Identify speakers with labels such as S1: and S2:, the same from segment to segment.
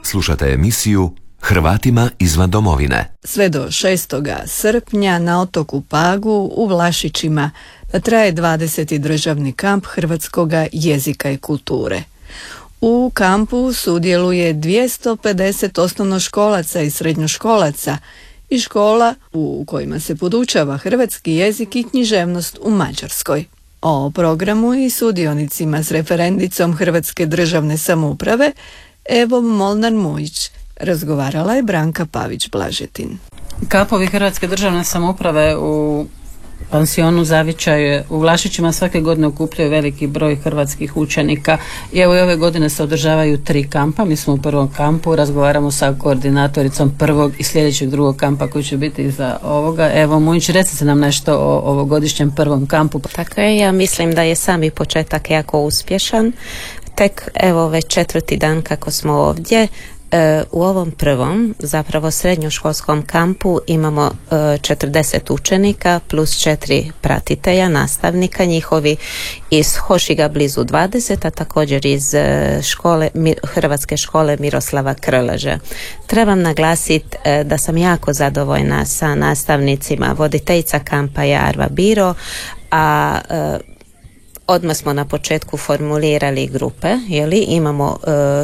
S1: Slušate emisiju Hrvatima izvan domovine.
S2: Sve do 6. srpnja na otoku Pagu u Vlašićima traje 20. državni kamp hrvatskog jezika i kulture. U kampu sudjeluje 250 osnovnoškolaca i srednjoškolaca i škola u kojima se podučava hrvatski jezik i književnost u Mađarskoj. O programu i sudionicima s referendicom Hrvatske državne samouprave Evom Molnar-Mujić razgovarala je Branka Pavić-Blažetin.
S3: Kampovi Hrvatske državne samouprave u pansionu Zavičaj u Vlašićima svake godine okupljaju veliki broj hrvatskih učenika i evo i ove godine se održavaju 3 kampa. Mi smo u prvom kampu, razgovaramo sa koordinatoricom prvog i sljedećeg drugog kampa koji će biti iza ovoga. Evo Mujić, recite nam nešto o ovogodišnjem prvom kampu.
S4: Tako je, ja mislim da je sami početak jako uspješan. Tek evo već 4. dan kako smo ovdje. U ovom prvom, zapravo srednjoškolskom kampu imamo 40 učenika plus 4 pratitelja, nastavnika njihovi iz Hošiga blizu 20, a također iz Hrvatske škole Miroslava Krleže. Trebam naglasiti da sam jako zadovoljna sa nastavnicima. Voditeljica kampa je Arva Biro, a odmah smo na početku formulirali grupe, imamo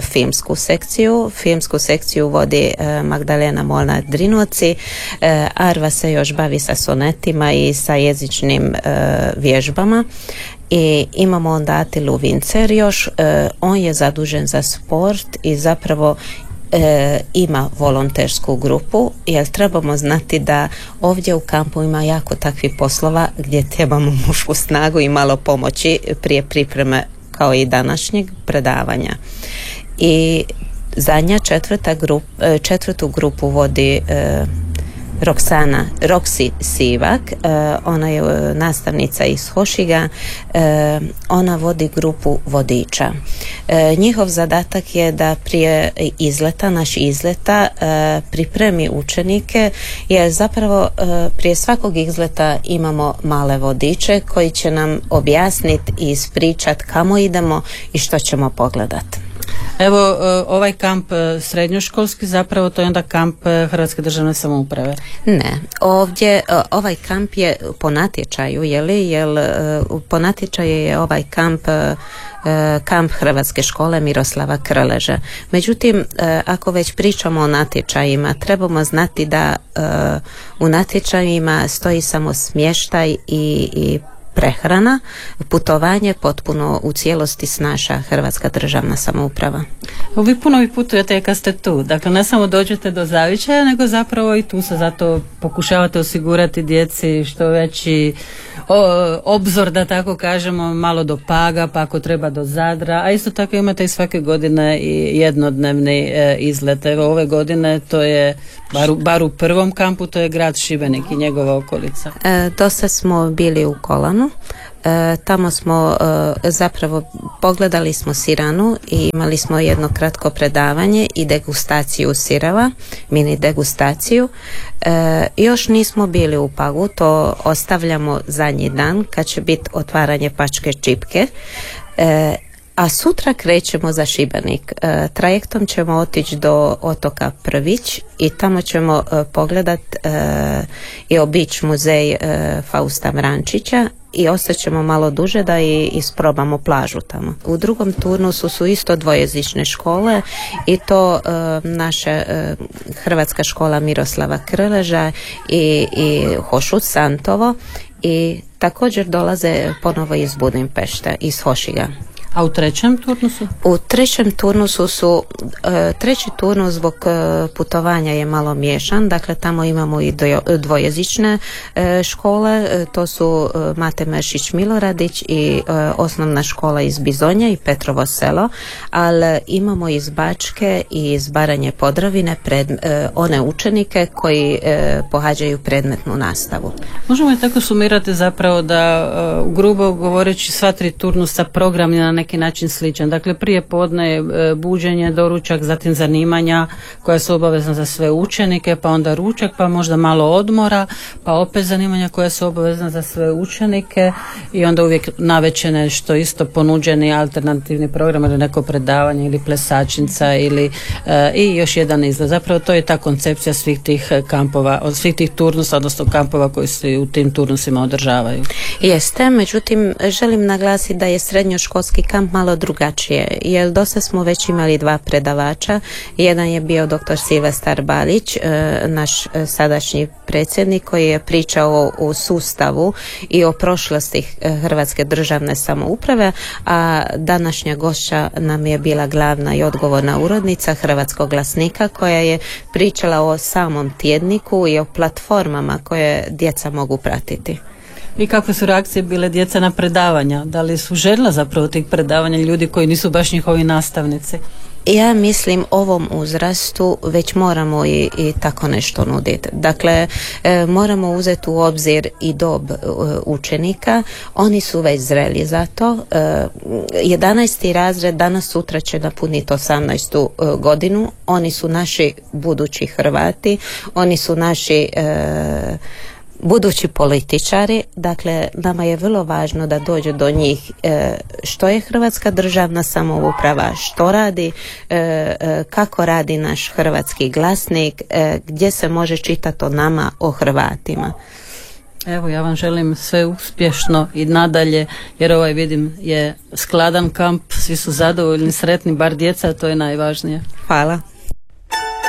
S4: filmsku sekciju vodi Magdalena Molnar-Drinoci, Arva se još bavi sa sonetima i sa jezičnim vježbama i imamo onda Atilu Vincer još, on je zadužen za sport i zapravo ima volontersku grupu, jer trebamo znati da ovdje u kampu ima jako takvih poslova gdje trebamo mušku snagu i malo pomoći prije pripreme kao i današnjeg predavanja. I zadnja četvrtu grupu vodi Roxy Sivak, ona je nastavnica iz Hošiga, ona vodi grupu vodiča. Njihov zadatak je da prije naših izleta pripremi učenike, jer zapravo prije svakog izleta imamo male vodiče koji će nam objasniti i ispričati kamo idemo i što ćemo pogledati.
S3: Evo, ovaj kamp srednjoškolski, zapravo to je onda kamp Hrvatske državne samouprave?
S4: Ne, ovdje ovaj kamp je po natječaju, po natječaju je ovaj kamp Hrvatske škole Miroslava Krleže. Međutim, ako već pričamo o natječajima, trebamo znati da u natječajima stoji samo smještaj i prehrana, putovanje potpuno u cijelosti snaša Hrvatska državna samouprava.
S3: Vi puno putujete kad ste tu, dakle ne samo dođete do Zavičaja, nego zapravo i tu se zato pokušavate osigurati djeci što veći obzor, da tako kažemo, malo do Paga, pa ako treba do Zadra, a isto tako imate i svake godine i jednodnevni izlet. Evo ove godine to je, bar u prvom kampu, to je grad Šibenik i njegova okolica.
S4: Dosta smo bili u Kolanu. Tamo smo zapravo pogledali smo siranu i imali smo jedno kratko predavanje i degustaciju sirava, mini degustaciju. Još nismo bili u Pagu, to ostavljamo zadnji dan kad će biti otvaranje Pačke čipke. A sutra krećemo za Šibenik. Trajektom ćemo otići do otoka Prvić i tamo ćemo pogledat i obići muzej Fausta Vrančića i ostaćemo malo duže da i isprobamo plažu tamo. U drugom turnusu su isto dvojezične škole i to naša Hrvatska škola Miroslava Krleža i Hošut Santovo i također dolaze ponovo iz Budimpešte, iz Hošiga.
S3: A u trećem turnusu?
S4: U trećem turnusu su, treći turnus zbog putovanja je malo miješan, dakle tamo imamo i dvojezične škole, to su Mate Meršić Miloradić i osnovna škola iz Bizonja i Petrovo selo, ali imamo iz Bačke i iz Baranje Podravine one učenike koji pohađaju predmetnu nastavu.
S3: Možemo i tako sumirati zapravo da grubo govoreći sva 3 turnusa program je na neki način sličan. Dakle, prije podne buđenje, doručak, zatim zanimanja koja su obavezna za sve učenike, pa onda ručak, pa možda malo odmora, pa opet zanimanja koja su obavezna za sve učenike i onda uvijek navečer nešto isto ponuđeni alternativni program ili neko predavanje ili plesačnica ili i još jedan izlet. Zapravo to je ta koncepcija svih tih kampova, od svih tih turnusa, odnosno kampova koji se u tim turnusima održavaju.
S4: Jeste, međutim želim naglasiti da je srednjoškolski kamp malo drugačije, jer dosta smo već imali 2 predavača. Jedan je bio dr. Silvestar Balić, naš sadašnji predsjednik, koji je pričao o sustavu i o prošlosti Hrvatske državne samouprave, a današnja gošća nam je bila glavna i odgovorna urednica Hrvatskog glasnika, koja je pričala o samom tjedniku i o platformama koje djeca mogu pratiti.
S3: I kakve su reakcije bile djeca na predavanja? Da li su željela zapravo tih predavanja ljudi koji nisu baš njihovi nastavnici?
S4: Ja mislim ovom uzrastu već moramo i tako nešto nuditi. Dakle, moramo uzeti u obzir i dob učenika. Oni su već zreli za to. 11. razred danas sutra će napuniti 18. godinu. Oni su naši budući Hrvati. Oni su naši budući političari. Dakle, nama je vrlo važno da dođe do njih što je Hrvatska državna samouprava, što radi, kako radi naš hrvatski glasnik, gdje se može čitati o nama, o Hrvatima.
S3: Evo, ja vam želim sve uspješno i nadalje, jer ovaj, vidim, je skladan kamp, svi su zadovoljni, sretni, bar djeca, to je najvažnije.
S4: Hvala.